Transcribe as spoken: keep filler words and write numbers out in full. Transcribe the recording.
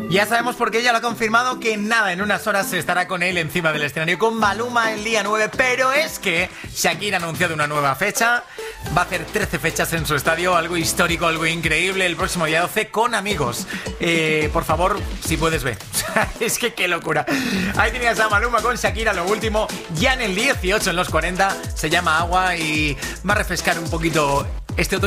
Ya sabemos por qué ella lo ha confirmado, que nada, en unas horas estará con él encima del escenario con Maluma el día nueve, pero es que Shakira ha anunciado una nueva fecha, va a hacer trece fechas en su estadio, algo histórico, algo increíble, el próximo día doce con amigos. Eh, por favor, si puedes ver, es que qué locura. Ahí tenías a Maluma con Shakira, lo último, ya en el dieciocho, en los cuarenta, se llama Agua y va a refrescar un poquito este otoño.